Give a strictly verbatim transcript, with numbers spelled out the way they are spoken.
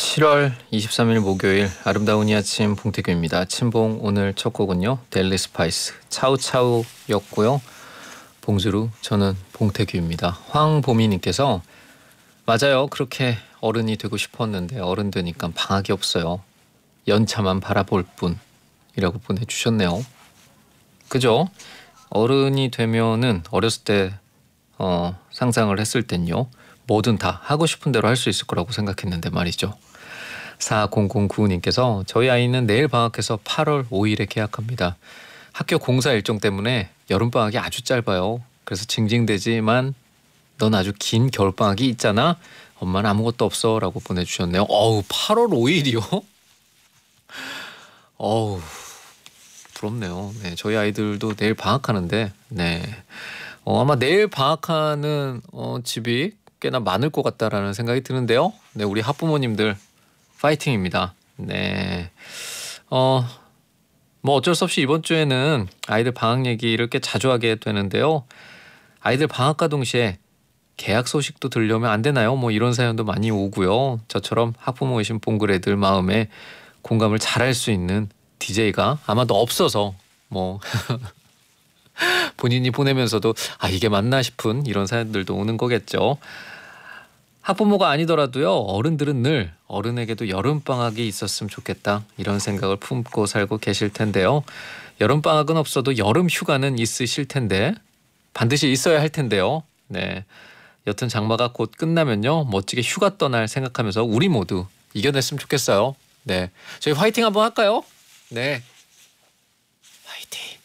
칠월 이십삼일 목요일 아름다운 이 아침 봉태규입니다. 침봉 오늘 첫 곡은요. 델리 스파이스 차우차우였고요. 봉주루 저는 봉태규입니다. 황보미님께서 맞아요. 그렇게 어른이 되고 싶었는데 어른 되니까 방학이 없어요. 연차만 바라볼 뿐이라고 보내주셨네요. 그죠? 어른이 되면은 어렸을 때 어, 상상을 했을 땐요. 뭐든 다 하고 싶은 대로 할 수 있을 거라고 생각했는데 말이죠. 사공공구님께서 저희 아이는 내일 방학해서 팔월 오일에 개학합니다. 학교 공사 일정 때문에 여름방학이 아주 짧아요. 그래서 징징대지만 넌 아주 긴 겨울방학이 있잖아. 엄마는 아무것도 없어 라고 보내주셨네요. 어우 팔월 오일이요? 어우 부럽네요. 네, 저희 아이들도 내일 방학하는데 네, 어, 아마 내일 방학하는 어, 집이 꽤나 많을 것 같다라는 생각이 드는데요. 네, 우리 학부모님들 파이팅입니다. 네, 어, 뭐 어쩔 수 없이 이번 주에는 아이들 방학 얘기를 꽤 자주 하게 되는데요. 아이들 방학과 동시에 개학 소식도 들려오면 안 되나요? 뭐 이런 사연도 많이 오고요. 저처럼 학부모이신 봉그레들 마음에 공감을 잘할 수 있는 디제이가 아마도 없어서 뭐 본인이 보내면서도 아 이게 맞나 싶은 이런 사연들도 오는 거겠죠. 학부모가 아니더라도요. 어른들은 늘 어른에게도 여름방학이 있었으면 좋겠다 이런 생각을 품고 살고 계실 텐데요. 여름방학은 없어도 여름휴가는 있으실 텐데 반드시 있어야 할 텐데요. 네, 여튼 장마가 곧 끝나면요. 멋지게 휴가 떠날 생각하면서 우리 모두 이겨냈으면 좋겠어요. 네, 저희 화이팅 한번 할까요? 네, 화이팅.